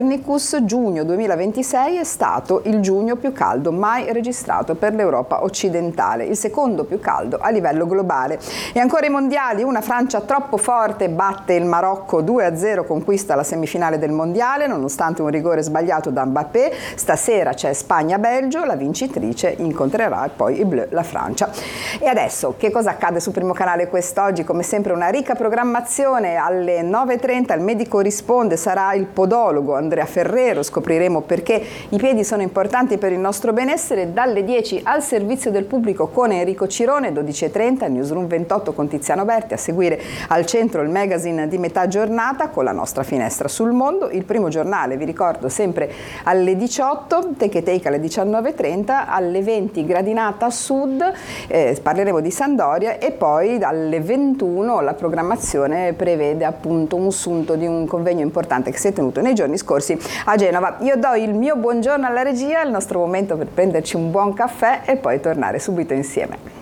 Copernicus, giugno 2026 è stato il giugno più caldo mai registrato per l'Europa occidentale, il secondo più caldo a livello globale. E ancora i mondiali, una Francia troppo forte batte il Marocco 2-0, conquista la semifinale del mondiale nonostante un rigore sbagliato da Mbappé. Stasera c'è Spagna-Belgio, la vincitrice incontrerà poi i Bleu, la Francia. E adesso che cosa accade su Primo Canale quest'oggi? Come sempre una ricca programmazione. Alle 9:30 il medico risponde, sarà il podologo Andrea Ferrero, scopriremo perché i piedi sono importanti per il nostro benessere. Dalle 10 al servizio del pubblico con Enrico Cirone, 12:30 Newsroom 28 con Tiziano Berti, a seguire al centro il magazine di metà giornata con la nostra finestra sul mondo, il primo giornale, vi ricordo, sempre alle 18, Take Take alle 19:30, alle 20 Gradinata Sud, parleremo di Sampdoria, e poi alle 21 la programmazione prevede appunto un sunto di un convegno importante che si è tenuto nei giorni scorsi a Genova. Io do il mio buongiorno alla regia, il nostro momento per prenderci un buon caffè e poi tornare subito insieme.